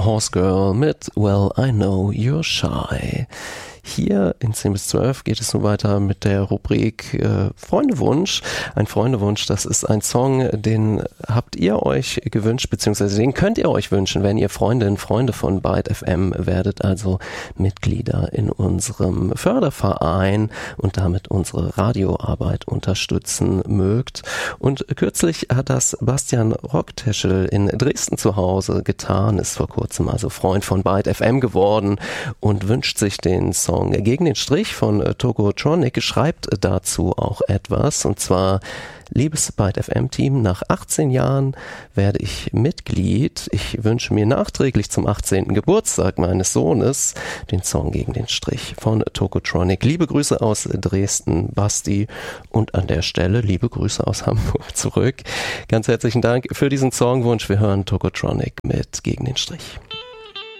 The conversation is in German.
Horse Girl mit Well, I Know You're Shy. Hier in 10 bis 12 geht es nun weiter mit der Rubrik Freundewunsch. Ein Freundewunsch, das ist ein Song, den habt ihr euch gewünscht, beziehungsweise den könnt ihr euch wünschen, wenn ihr Freunde von Byte FM werdet, also Mitglieder in unserem Förderverein und damit unsere Radioarbeit unterstützen mögt. Und kürzlich hat das Bastian Rockteschel in Dresden zu Hause getan, ist vor kurzem also Freund von Byte FM geworden und wünscht sich den Song Gegen den Strich von Tokotronic, schreibt dazu auch etwas, und zwar: Liebes Byte FM Team, nach 18 Jahren werde ich Mitglied. Ich wünsche mir nachträglich zum 18. Geburtstag meines Sohnes den Song Gegen den Strich von Tokotronic. Liebe Grüße aus Dresden, Basti, und an der Stelle liebe Grüße aus Hamburg zurück. Ganz herzlichen Dank für diesen Songwunsch. Wir hören Tokotronic mit Gegen den Strich.